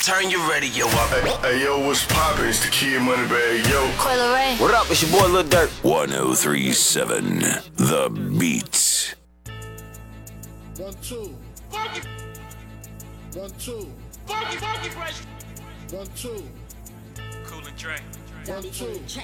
Turn your radio up. Hey, yo, what's poppin'? It's the Kid Moneybagg, yo. Coil Ray. What up? It's your boy Lil Durk. 1037 The Beat. 1, 2. 1, 2. Funky fresh. 1, 2. Cool and Dre. 1, 2.